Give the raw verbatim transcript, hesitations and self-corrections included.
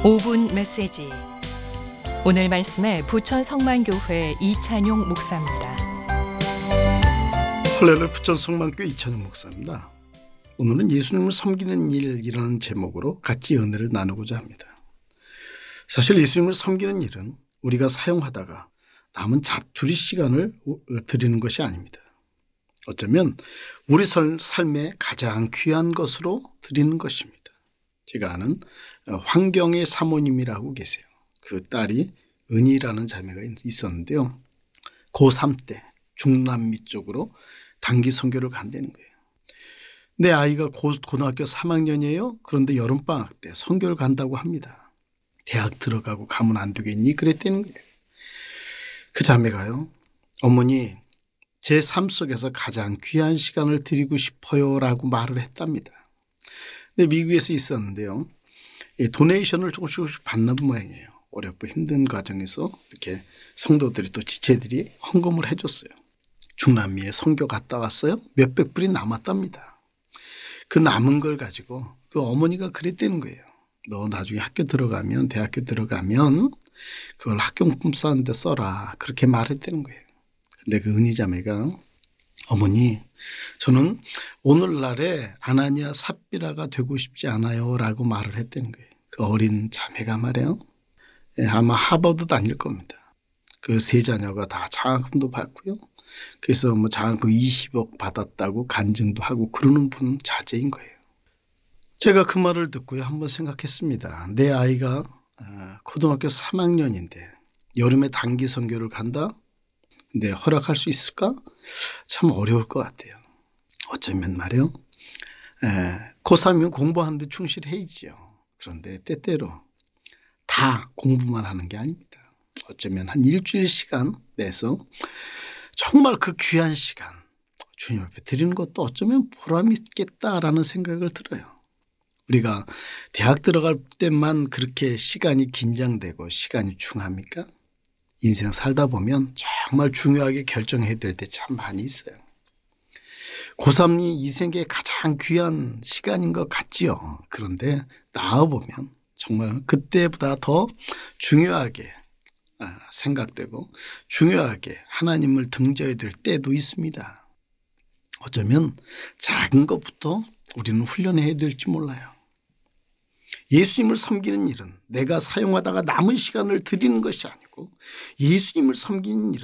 오 분 메시지. 오늘 말씀에 부천 성만교회 이찬용 목사입니다. 할렐루야, 부천 성만교회 이찬용 목사입니다. 오늘은 예수님을 섬기는 일이라는 제목으로 같이 은혜를 나누고자 합니다. 사실 예수님을 섬기는 일은 우리가 사용하다가 남은 자투리 시간을 드리는 것이 아닙니다. 어쩌면 우리 삶의 가장 귀한 것으로 드리는 것입니다. 제가 아는 환경의 사모님이라고 계세요. 그 딸이 은희라는 자매가 있었는데요. 고삼 때 중남미 쪽으로 단기 선교를 간다는 거예요. 내 아이가 고, 고등학교 삼 학년이에요. 그런데 여름방학 때 선교를 간다고 합니다. 대학 들어가고 가면 안 되겠니? 그랬다는 거예요. 그 자매가요, 어머니 제 삶 속에서 가장 귀한 시간을 드리고 싶어요 라고 말을 했답니다. 근데 미국에서 있었는데요, 이 도네이션을 조금씩 조금씩 받는 모양이에요. 어렵고 힘든 과정에서 이렇게 성도들이 또 지체들이 헌금을 해줬어요. 중남미에 선교 갔다 왔어요. 몇백 불이 남았답니다. 그 남은 걸 가지고 그 어머니가 그랬다는 거예요. 너 나중에 학교 들어가면, 대학교 들어가면 그걸 학용품 싸는데 써라. 그렇게 말했다는 거예요. 근데 그 은희자매가, 어머니 저는 오늘날에 아나니아 삽비라가 되고 싶지 않아요 라고 말을 했다는 거예요. 그 어린 자매가 말이에요. 예, 아마 하버드 다닐 겁니다. 그 세 자녀가 다 장학금도 받고요. 그래서 뭐 장학금 이십억 받았다고 간증도 하고 그러는 분 자제인 거예요. 제가 그 말을 듣고요, 한번 생각했습니다. 내 아이가 고등학교 삼 학년인데 여름에 단기 선교를 간다? 근데 허락할 수 있을까? 참 어려울 것 같아요. 어쩌면 말이에요, 고삼이면 공부하는데 충실해야죠. 그런데 때때로 다 공부만 하는 게 아닙니다. 어쩌면 한 일주일 시간 내서 정말 그 귀한 시간 주님 앞에 드리는 것도 어쩌면 보람 있겠다라는 생각을 들어요. 우리가 대학 들어갈 때만 그렇게 시간이 긴장되고 시간이 중합니까? 인생 살다 보면 정말 중요하게 결정해야 될 때 참 많이 있어요. 고삼이 인생의 가장 귀한 시간인 것 같지요. 그런데 나와보면 정말 그때보다 더 중요하게 생각되고 중요하게 하나님을 등져야 될 때도 있습니다. 어쩌면 작은 것부터 우리는 훈련해야 될지 몰라요. 예수님을 섬기는 일은 내가 사용하다가 남은 시간을 드리는 것이 아니고 예수님을 섬기는 일은